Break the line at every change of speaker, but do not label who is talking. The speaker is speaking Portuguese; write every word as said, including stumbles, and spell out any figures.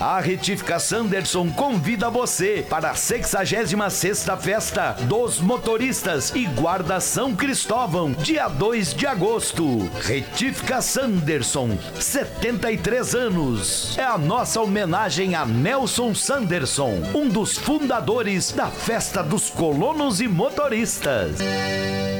A Retífica Sanderson convida você para a sexagésima sexta Festa dos Motoristas e Guarda São Cristóvão, dia dois de agosto. Retífica Sanderson, setenta e três anos. É a nossa homenagem a Nelson Sanderson, um dos fundadores da Festa dos Colonos e Motoristas.